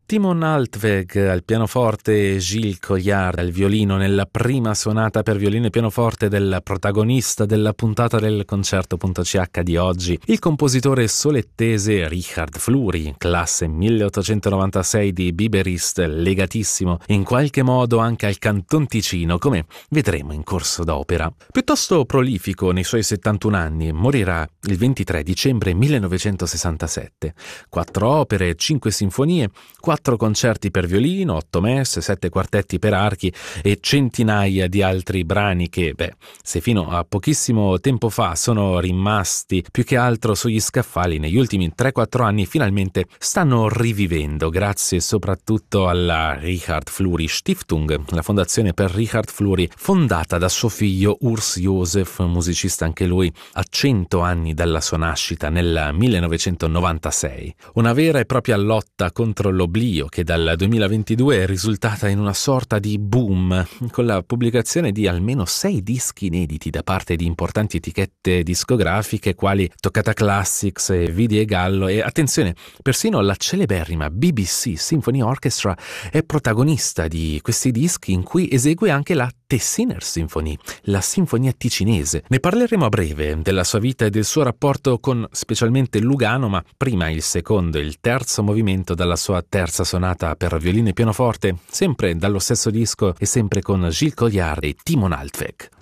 Timon Altweg al pianoforte e Gilles Collard al violino nella prima sonata per violino e pianoforte del protagonista della puntata del Concerto.ch di oggi, il compositore solettese Richard Fluri, classe 1896 di Biberist, legatissimo in qualche modo anche al Canton Ticino, come vedremo in corso d'opera. Piuttosto prolifico nei suoi 71 anni, morirà il 23 dicembre 1967. 4 opere, 5 sinfonie, 4 concerti per violino, 8 messe, 7 quartetti per archi e centinaia di altri brani che, se fino a pochissimo tempo fa sono rimasti più che altro sugli scaffali, negli ultimi 3-4 anni finalmente stanno rivivendo, grazie soprattutto alla Richard Fluri Stiftung, la fondazione per Richard Fluri, fondata da suo figlio Urs Josef, musicista anche lui, a 100 anni dalla sua nascita nel 1996. Una vera e propria lotta contro l'oblio che dal 2022 è risultata in una sorta di boom, con la pubblicazione di almeno 6 dischi inediti da parte di importanti etichette discografiche quali Toccata Classics e Vidi e Gallo, e attenzione, persino la celeberrima BBC Symphony Orchestra è protagonista di questi dischi, in cui esegue anche la Tessiner Symphony, la sinfonia ticinese. Ne parleremo a breve della sua vita e del suo rapporto con specialmente Lugano, ma prima il secondo e il terzo movimento dalla sua terza sonata per violino e pianoforte, sempre dallo stesso disco e sempre con Gilles Collard e Timon Altweg.